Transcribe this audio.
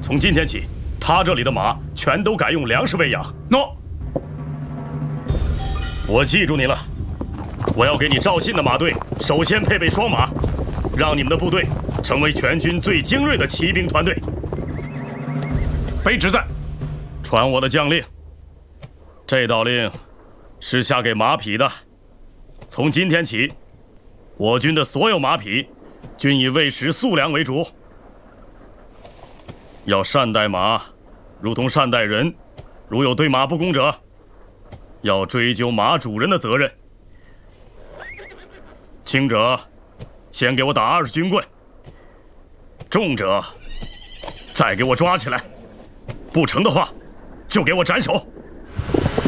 从今天起，他这里的马全都改用粮食喂养。 喏， 我记住你了。我要给你赵信的马队首先配备双马，让你们的部队成为全军最精锐的骑兵团队。 卑职在。 传我的将令。这道令是下给马匹的。从今天起，我军的所有马匹均以喂食粟粮为主。要善待马，如同善待人。如有对马不公者，要追究马主人的责任。轻者先给我打20军棍，重者再给我抓起来，不成的话就给我斩首。